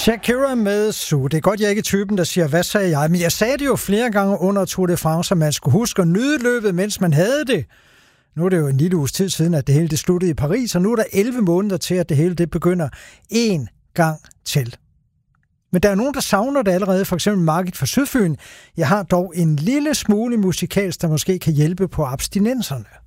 Shakira med Su. Det er godt, jeg ikke er typen, der siger, hvad sagde jeg? Men jeg sagde det jo flere gange under Tour de France, at man skulle huske at nyde løbet, mens man havde det. Nu er det jo en lille uges tid siden, at det hele det sluttede i Paris, og nu er der 11 måneder til, at det hele det begynder en gang til. Men der er nogen, der savner det allerede, for eksempel Margit fra Sydfyn. Jeg har dog en lille smule musikalsk, der måske kan hjælpe på abstinenserne.